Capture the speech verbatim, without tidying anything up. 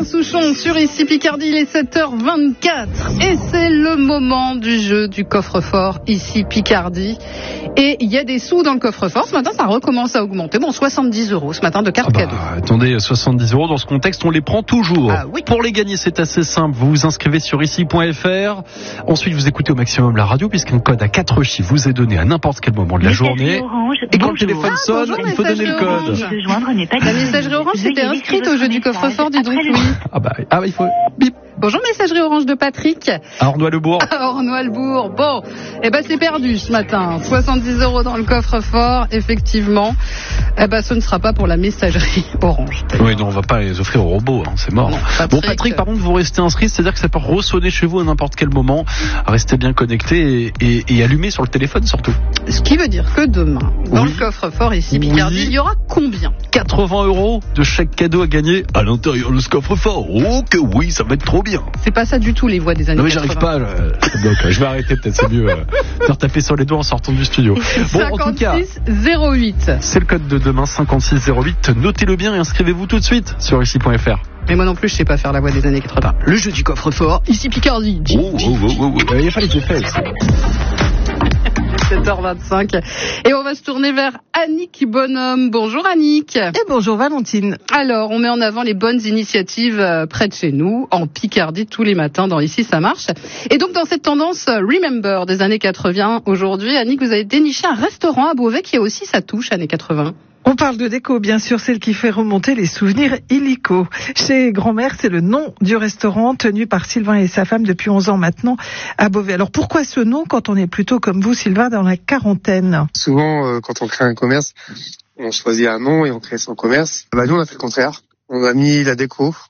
Alain Souchon sur Ici Picardie, il est sept heures vingt-quatre et c'est le moment du jeu du coffre-fort Ici Picardie. Et il y a des sous dans le coffre-fort. Ce matin, ça recommence à augmenter. Bon, soixante-dix euros ce matin de carte ah bah, cadeau. Attendez, soixante-dix euros dans ce contexte, on les prend toujours. Ah, oui. Pour les gagner, c'est assez simple. Vous vous inscrivez sur ici point f r. Ensuite, vous écoutez au maximum la radio puisqu'un code à quatre chiffres vous est donné à n'importe quel moment de la journée. Orange. Et quand Bonjour. le téléphone Ah, sonne, bonjour, il faut donner le code. Orange. De joindre n'est pas La messagerie Orange s'était inscrite au jeu du coffre-fort, dis donc, oui. Ah bah, ah bah il faut... Bip. Bonjour, messagerie Orange de Patrick. À Ornois-le-Bourg. À Ornois-le-Bourg. Bon, eh ben c'est perdu ce matin. soixante-dix euros dans le coffre-fort, effectivement. Eh ben ce ne sera pas pour la messagerie Orange. Oui, non, on va pas les offrir aux robots, hein, c'est mort. Non, Patrick, bon, Patrick, par contre, vous restez inscrit, c'est-à-dire que ça peut ressonner chez vous à n'importe quel moment. Restez bien connecté et, et, et allumé sur le téléphone surtout. Ce qui veut dire que demain, dans Oui. le coffre-fort ici, Picardie, Oui. il y aura combien? quatre-vingts euros de chèque cadeau à gagner à l'intérieur de ce coffre-fort. Oh que oui, ça va être trop bien. C'est pas ça du tout les voix des années Non mais quatre-vingts. j'arrive pas, je, ça bloque. Je vais arrêter, peut-être c'est mieux euh, de retaper sur les doigts en sortant du studio. Bon, en tout cas, cinquante-six zéro huit. c'est le code de demain, cinquante-six zéro huit. Notez-le bien et inscrivez-vous tout de suite sur ici point f r. Mais moi non plus, je sais pas faire la voix des années quatre-vingts. Le jeu du coffre-fort, ici Picardie. Oh, oh, oh, oh, oh. Il n'y a pas les effets. sept heures vingt-cinq. Et on va se tourner vers Annick Bonhomme. Bonjour Annick. Et bonjour Valentine. Alors, on met en avant les bonnes initiatives euh, près de chez nous, en Picardie, tous les matins dans Ici ça marche. Et donc, dans cette tendance euh, Remember des années quatre-vingts, aujourd'hui, Annick, vous avez déniché un restaurant à Beauvais qui a aussi sa touche années quatre-vingts. On parle de déco, bien sûr, celle qui fait remonter les souvenirs illico. Chez Grand-Mère, c'est le nom du restaurant tenu par Sylvain et sa femme depuis onze ans maintenant à Beauvais. Alors pourquoi ce nom quand on est plutôt comme vous, Sylvain, dans la quarantaine? Souvent, euh, quand on crée un commerce, on choisit un nom et on crée son commerce. Bah, nous, on a fait le contraire. On a mis la déco